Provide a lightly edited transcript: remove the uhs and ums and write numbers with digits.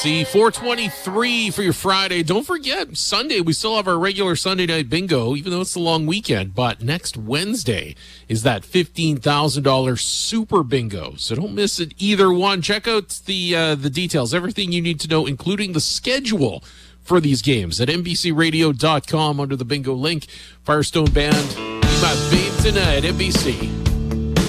See, 423 for your Friday. Don't forget, Sunday, we still have our regular Sunday night bingo, even though it's the long weekend. But next Wednesday is that $15,000 super bingo. So don't miss it either one. Check out the details, everything you need to know, including the schedule for these games at NBCRadio.com under the bingo link. Firestone Band, my babe tonight, NBC.